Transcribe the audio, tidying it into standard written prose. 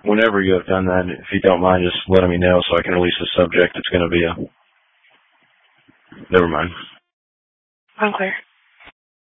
whenever you have done that, if you don't mind, just letting me know so I can release the subject. It's going to be a... Never mind. Unclear.